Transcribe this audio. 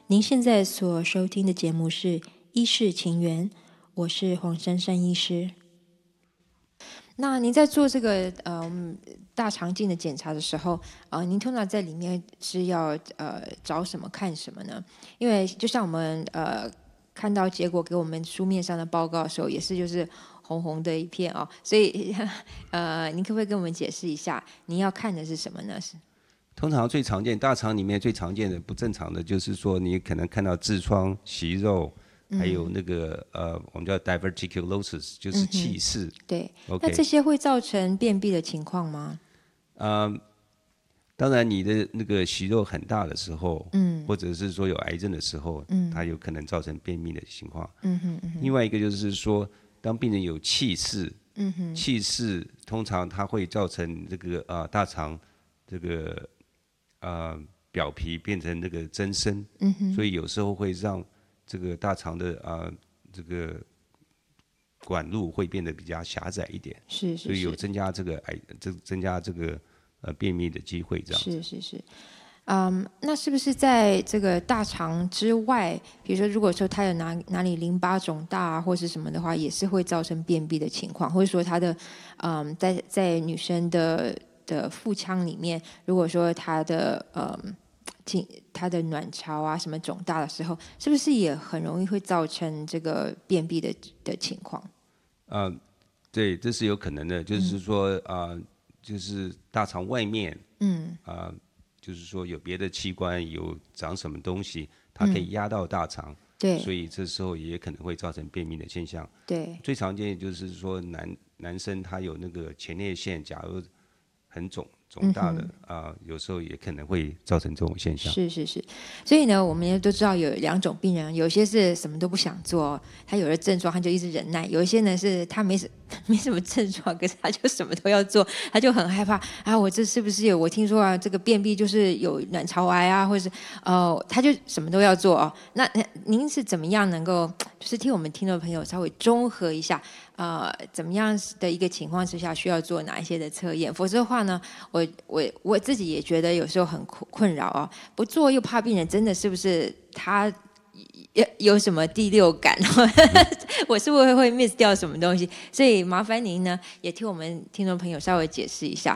您现在所收听的节目是《医事情缘》，我是黄珊珊医师。那您在做这个大肠镜的检查的时候，您通常在里面是要找什么看什么呢？因为就像我们看到结果给我们书面上的报告的时候，也是就是红红的一片哦，所以您可不可以跟我们解释一下，您要看的是什么呢？ 通常最常见大肠里面最常见的不正常的就是说，你可能看到痔疮、息肉，还有那个我们叫 diverticulosis， 就是气室。 对， OK， 那这些会造成便秘的情况吗？ 当然你的那个息肉很大的时候，或者是说有癌症的时候，它有可能造成便秘的情况。另外一个就是说，当病人有气室，气室通常它会造成这个大肠这个表皮变成那个增生，所以有时候会让这个大肠的这个管路会变得比较狭窄一点， 是， 所以有增加这个增加这个便秘的机会，这样子。 是。那是不是在这个大肠之外，比如说如果说他有哪里淋巴肿大啊，或是什么的话，也是会造成便秘的情况，或者说他的在女生的腹腔里面，如果说他的卵巢啊什么肿大的时候，是不是也很容易会造成这个便秘的情况？ 对，这是有可能的，就是说就是大肠外面，就是说有别的器官有长什么东西，它可以压到大肠， 对， 所以这时候也可能会造成便秘的现象。 对， 最常见就是说男生他有那个前列腺，假如很肿大的有时候也可能会造成这种现象。 是，所以呢，我们也都知道有两种病人，有些是什么都不想做，他有了症状他就一直忍耐；有一些呢是他没什么症状，可是他就什么都要做，他就很害怕啊，我这是不是有？我听说啊，这个便秘就是有卵巢癌啊，或者是他就什么都要做哦。那您是怎么样能够就是替我们听众朋友稍微综合一下？怎么样的一个情况之下需要做哪一些的测验？否则的话呢，我自己也觉得有时候很困扰哦，不做又怕病人真的是不是他有什么第六感？我是不是会 miss 掉什么东西？所以麻烦您呢也替我们听众朋友稍微解释一下。